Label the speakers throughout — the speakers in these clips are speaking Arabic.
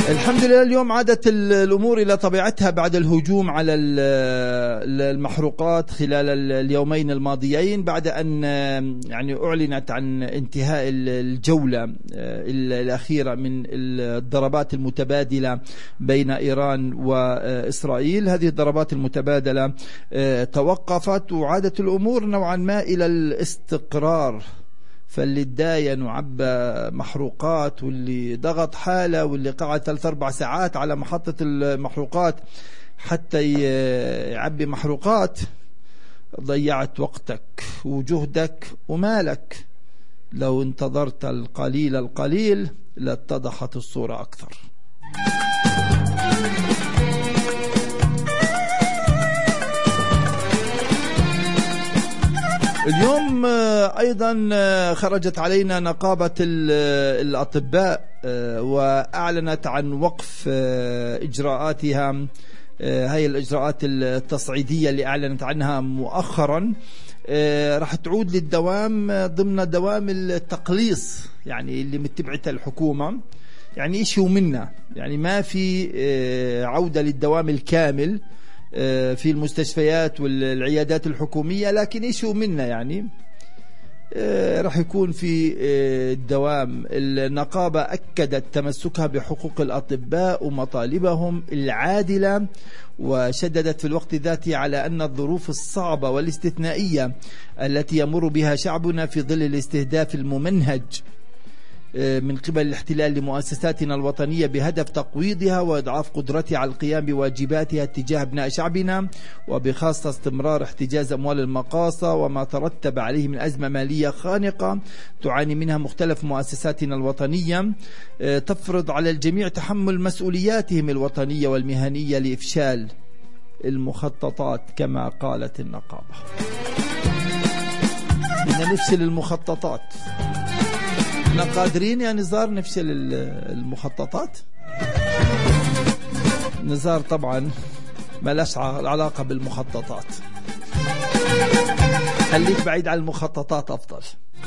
Speaker 1: الحمد لله اليوم عادت الأمور إلى طبيعتها بعد الهجوم على المحروقات خلال اليومين الماضيين، بعد أن يعني أعلنت عن انتهاء الجولة الأخيرة من الضربات المتبادلة بين إيران وإسرائيل. هذه الضربات المتبادلة توقفت وعادت الأمور نوعا ما إلى الاستقرار، فاللي اتداين وعبى محروقات واللي ضغط حاله واللي قعد 3-4 ساعات على محطة المحروقات حتى يعبي محروقات، ضيعت وقتك وجهدك ومالك. لو انتظرت القليل لاتضحت الصورة أكثر. اليوم أيضا خرجت علينا نقابة الأطباء وأعلنت عن وقف إجراءاتها، هاي الإجراءات التصعيدية اللي أعلنت عنها مؤخرا راح تعود للدوام ضمن دوام التقليص، يعني اللي متبعتها الحكومة، يعني إيش هو منا، يعني ما في عودة للدوام الكامل في المستشفيات والعيادات الحكومية، لكن إيش هو منا يعني راح يكون في الدوام. النقابة أكدت تمسكها بحقوق الأطباء ومطالبهم العادلة، وشددت في الوقت ذاته على أن الظروف الصعبة والاستثنائية التي يمر بها شعبنا في ظل الاستهداف الممنهج من قبل الاحتلال لمؤسساتنا الوطنية بهدف تقويضها وإضعاف قدرتها على القيام بواجباتها تجاه أبناء شعبنا، وبخاصة استمرار احتجاز أموال المقاصة وما ترتب عليه من أزمة مالية خانقة تعاني منها مختلف مؤسساتنا الوطنية، تفرض على الجميع تحمل مسؤولياتهم الوطنية والمهنية لإفشال المخططات كما قالت النقابة. بدنا نفشل المخططات، احنا قادرين يا نزار نفشل المخططات؟ نزار طبعا ما لهش علاقة بالمخططات، خليك بعيد عن المخططات أفضل.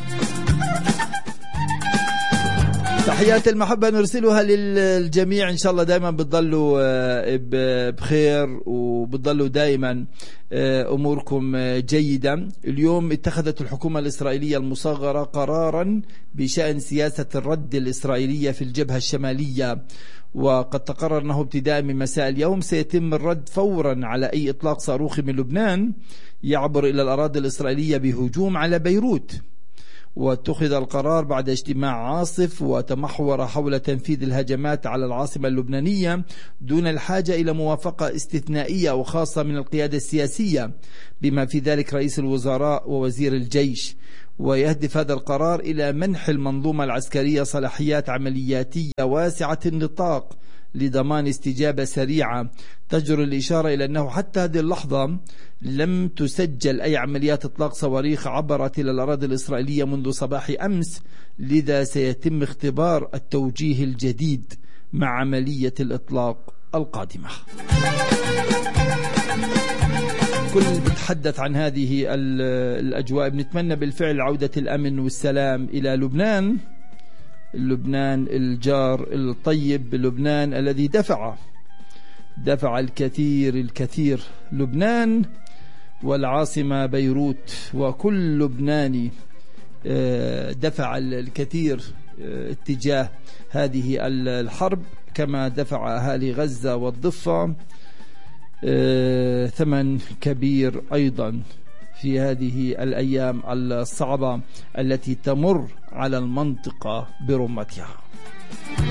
Speaker 1: تحيات المحبة نرسلها للجميع، إن شاء الله دائما بتضلوا بخير وبتضلوا دائما أموركم جيدة. اليوم اتخذت الحكومة الإسرائيلية المصغرة قرارا بشأن سياسة الرد الإسرائيلية في الجبهة الشمالية، وقد تقرر أنه ابتداء من مساء اليوم سيتم الرد فورا على أي إطلاق صاروخي من لبنان يعبر إلى الأراضي الإسرائيلية بهجوم على بيروت. واتخذ القرار بعد اجتماع عاصف وتمحور حول تنفيذ الهجمات على العاصمة اللبنانية دون الحاجة إلى موافقة استثنائية أو خاصة من القيادة السياسية بما في ذلك رئيس الوزراء ووزير الجيش. ويهدف هذا القرار إلى منح المنظومة العسكرية صلاحيات عملياتية واسعة النطاق لضمان استجابة سريعة، تجر الإشارة إلى أنه حتى هذه اللحظة لم تسجل أي عمليات إطلاق صواريخ عبرت إلى الأراضي الإسرائيلية منذ صباح أمس، لذا سيتم اختبار التوجيه الجديد مع عملية الإطلاق القادمة. كل بتحدث عن هذه الأجواء. بنتمنى بالفعل عودة الأمن والسلام إلى لبنان، لبنان الجار الطيب، لبنان الذي دفع الكثير، لبنان والعاصمة بيروت، وكل لبناني دفع الكثير اتجاه هذه الحرب، كما دفع أهالي غزة والضفة ثمن كبير أيضا في هذه الأيام الصعبة التي تمر على المنطقة برمتها.